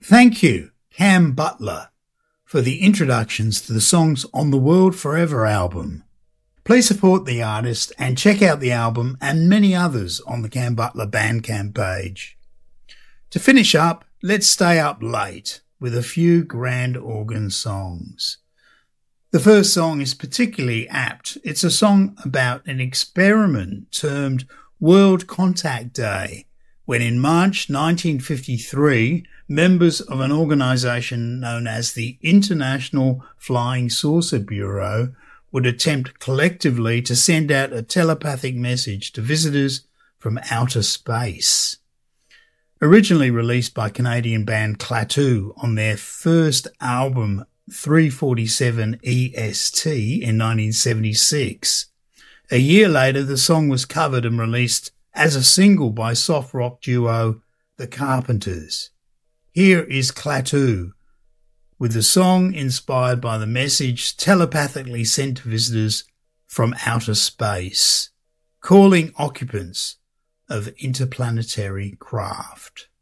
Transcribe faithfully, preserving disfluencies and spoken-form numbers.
Thank you, Cam Butler, for the introductions to the songs on the World Forever album. Please support the artist and check out the album and many others on the Cam Butler Bandcamp page. To finish up, let's stay up late with a few grand organ songs. The first song is particularly apt. It's a song about an experiment termed World Contact Day, when in March nineteen fifty-three, members of an organisation known as the International Flying Saucer Bureau would attempt collectively to send out a telepathic message to visitors from outer space. Originally released by Canadian band Klaatu on their first album three forty-seven E S T in nineteen seventy-six. A year later, the song was covered and released as a single by soft rock duo The Carpenters. Here is Klaatu with the song inspired by the message telepathically sent to visitors from outer space, calling occupants of interplanetary craft.